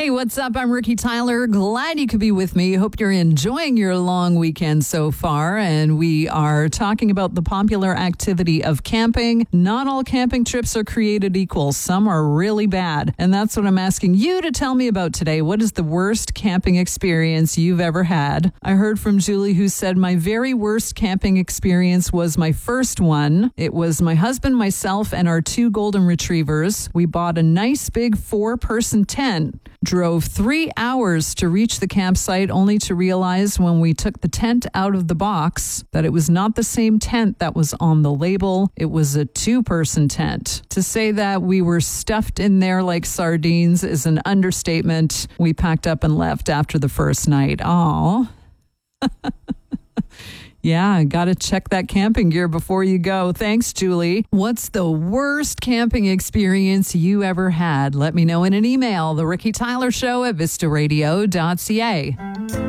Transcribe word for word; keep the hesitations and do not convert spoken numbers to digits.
Hey, what's up? I'm Ricky Tyler. Glad you could be with me. Hope you're enjoying your long weekend so far. And we are talking about the popular activity of camping. Not all camping trips are created equal. Some are really bad. And that's what I'm asking you to tell me about today. What is the worst camping experience you've ever had? I heard from Julie, who said, my very worst camping experience was my first one. It was my husband, myself, and our two golden retrievers. We bought a nice big four-person tent, drove three hours to reach the campsite, only to realize when we took the tent out of the box that it was not the same tent that was on the label. It was a two-person tent. To say that we were stuffed in there like sardines is an understatement. We packed up and left after the first night. Aw. Yeah, got to check that camping gear before you go. Thanks, Julie. What's the worst camping experience you ever had? Let me know in an email. The Ricky Tyler Show at vista radio dot c a.